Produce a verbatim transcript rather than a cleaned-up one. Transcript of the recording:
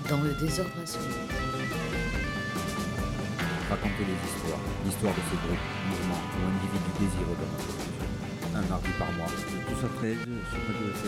Dans le désordre absolu. Raconter les histoires, l'histoire de ces groupes, mouvements ou individus désireux de notre culture. Un mardi par mois, de douze à treize sur Radio F